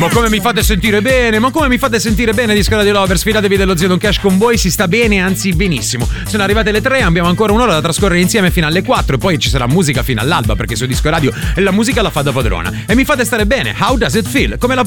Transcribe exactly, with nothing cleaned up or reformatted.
Ma come mi fate sentire bene? Ma come mi fate sentire bene, Disco Radio Lovers? Fidatevi dello Zio Don Cash con voi, si sta bene, anzi benissimo. Sono arrivate le tre, abbiamo ancora un'ora da trascorrere insieme fino alle quattro e poi ci sarà musica fino all'alba perché su Disco Radio la musica la fa da padrona. E mi fate stare bene. How does it feel? Come la